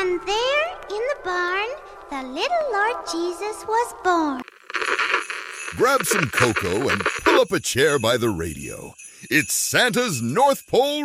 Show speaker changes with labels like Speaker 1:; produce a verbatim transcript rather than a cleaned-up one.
Speaker 1: And there in the barn, the little Lord Jesus was born.
Speaker 2: Grab some cocoa and pull up a chair by the radio. It's Santa's North Pole